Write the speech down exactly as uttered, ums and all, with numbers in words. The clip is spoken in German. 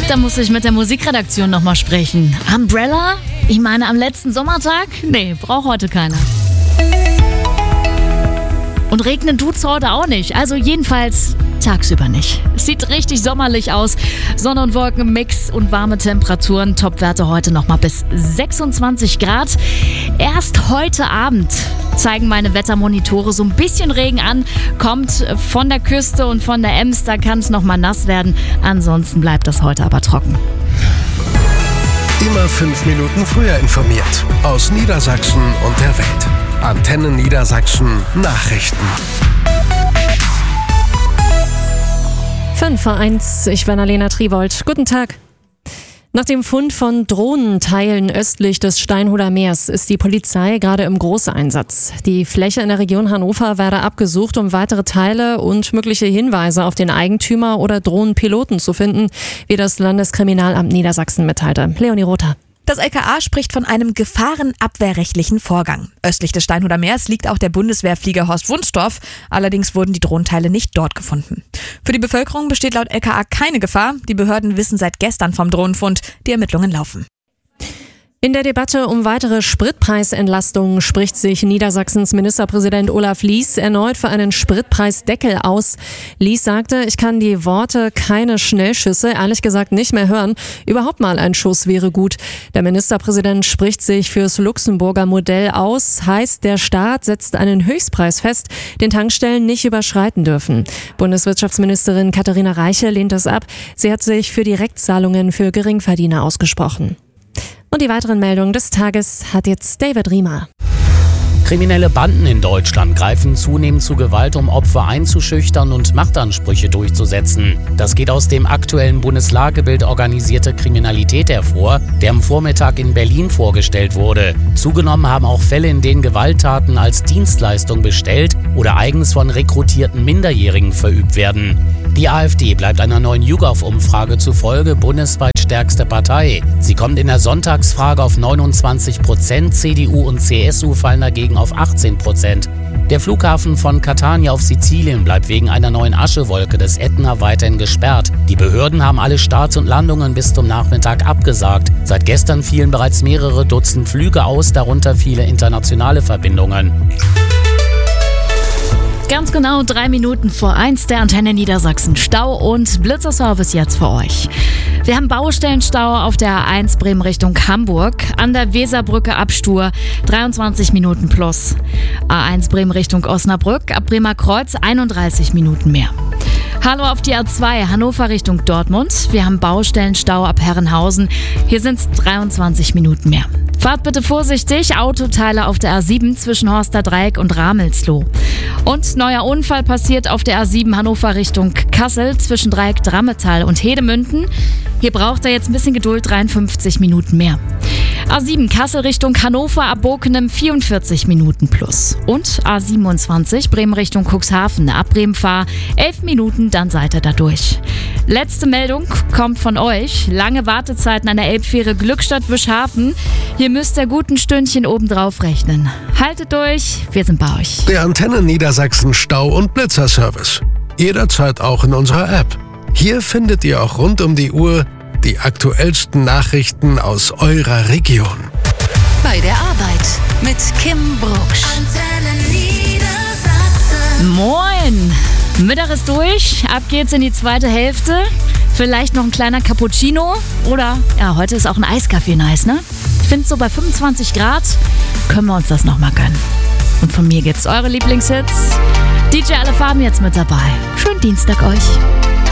Da muss ich mit der Musikredaktion nochmal sprechen. Umbrella? Ich meine, am letzten Sommertag? Nee, braucht heute keiner. Und regnen tut's heute auch nicht. Also jedenfalls tagsüber nicht. Es sieht richtig sommerlich aus. Sonne und Wolken, Mix und warme Temperaturen. Topwerte heute nochmal bis sechsundzwanzig Grad. Erst heute Abend zeigen meine Wettermonitore so ein bisschen Regen an. Kommt von der Küste und von der Ems, da kann es nochmal nass werden. Ansonsten bleibt das heute aber trocken. Immer fünf Minuten früher informiert. Aus Niedersachsen und der Welt. Antenne Niedersachsen Nachrichten. fünf vor eins, ich bin Alena Tribold. Guten Tag. Nach dem Fund von Drohnenteilen östlich des Steinhuder Meers ist die Polizei gerade im Großeinsatz. Die Fläche in der Region Hannover werde abgesucht, um weitere Teile und mögliche Hinweise auf den Eigentümer oder Drohnenpiloten zu finden, wie das Landeskriminalamt Niedersachsen mitteilte. Leonie Rother. Das L K A spricht von einem gefahrenabwehrrechtlichen Vorgang. Östlich des Steinhuder Meers liegt auch der Bundeswehrflieger Horst Wunstorf. Allerdings wurden die Drohnenteile nicht dort gefunden. Für die Bevölkerung besteht laut L K A keine Gefahr. Die Behörden wissen seit gestern vom Drohnenfund. Die Ermittlungen laufen. In der Debatte um weitere Spritpreisentlastungen spricht sich Niedersachsens Ministerpräsident Olaf Lies erneut für einen Spritpreisdeckel aus. Lies sagte, ich kann die Worte keine Schnellschüsse ehrlich gesagt nicht mehr hören. Überhaupt mal ein Schuss wäre gut. Der Ministerpräsident spricht sich fürs Luxemburger Modell aus. Heißt, der Staat setzt einen Höchstpreis fest, den Tankstellen nicht überschreiten dürfen. Bundeswirtschaftsministerin Katharina Reiche lehnt das ab. Sie hat sich für Direktzahlungen für Geringverdiener ausgesprochen. Und die weiteren Meldungen des Tages hat jetzt David Riemer. Kriminelle Banden in Deutschland greifen zunehmend zu Gewalt, um Opfer einzuschüchtern und Machtansprüche durchzusetzen. Das geht aus dem aktuellen Bundeslagebild Organisierte Kriminalität hervor, der am Vormittag in Berlin vorgestellt wurde. Zugenommen haben auch Fälle, in denen Gewalttaten als Dienstleistung bestellt oder eigens von rekrutierten Minderjährigen verübt werden. Die AfD bleibt einer neuen YouGov-Umfrage zufolge bundesweit stärkste Partei. Sie kommt in der Sonntagsfrage auf neunundzwanzig Prozent, C D U und C S U fallen dagegen auf achtzehn Prozent. Der Flughafen von Catania auf Sizilien bleibt wegen einer neuen Aschewolke des Ätna weiterhin gesperrt. Die Behörden haben alle Starts und Landungen bis zum Nachmittag abgesagt. Seit gestern fielen bereits mehrere Dutzend Flüge aus, darunter viele internationale Verbindungen. Ganz genau drei Minuten vor eins der Antenne Niedersachsen. Stau und Blitzerservice jetzt für euch. Wir haben Baustellenstau auf der A eins Bremen Richtung Hamburg. An der Weserbrücke Abstur dreiundzwanzig Minuten plus. A eins Bremen Richtung Osnabrück ab Bremer Kreuz einunddreißig Minuten mehr. Hallo auf die A zwei Hannover Richtung Dortmund. Wir haben Baustellenstau ab Herrenhausen. Hier sind es dreiundzwanzig Minuten mehr. Fahrt bitte vorsichtig, Autoteile auf der A sieben zwischen Horster Dreieck und Ramelsloh. Und neuer Unfall passiert auf der A sieben Hannover Richtung Kassel zwischen Dreieck Drammetal und Hedemünden. Hier braucht er jetzt ein bisschen Geduld, dreiundfünfzig Minuten mehr. A sieben Kassel Richtung Hannover ab Bokenem vierundvierzig Minuten plus. Und A siebenundzwanzig Bremen Richtung Cuxhaven ab Bremen-Fahr elf Minuten, dann seid ihr da durch. Letzte Meldung kommt von euch. Lange Wartezeiten an der Elbfähre Glückstadt-Wischhafen. Hier müsst ihr gut ein Stündchen obendrauf rechnen. Haltet durch, wir sind bei euch. Der Antenne Niedersachsen Stau- und Blitzerservice. Jederzeit auch in unserer App. Hier findet ihr auch rund um die Uhr die aktuellsten Nachrichten aus eurer Region. Bei der Arbeit mit Kim Brucksch. Antenne Niedersachsen. Moin! Mittag ist durch, ab geht's in die zweite Hälfte. Vielleicht noch ein kleiner Cappuccino oder, ja, heute ist auch ein Eiskaffee nice, ne? Ich finde so bei fünfundzwanzig Grad können wir uns das nochmal gönnen. Und von mir gibt's eure Lieblingshits. D J Alle Farben jetzt mit dabei. Schönen Dienstag euch.